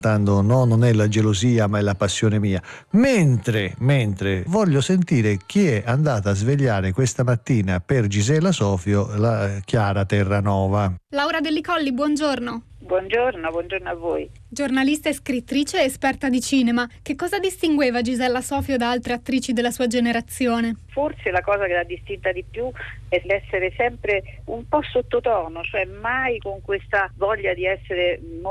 No, non è la gelosia ma è la passione mia. Mentre voglio sentire chi è andata a svegliare questa mattina per Gisella Sofio la Chiara Terranova. Laura Delli Colli, buongiorno. Buongiorno a voi. Giornalista e scrittrice e esperta di cinema, che cosa distingueva Gisella Sofio da altre attrici della sua generazione? Forse la cosa che l'ha distinta di più è l'essere sempre un po' sottotono, cioè mai con questa voglia di essere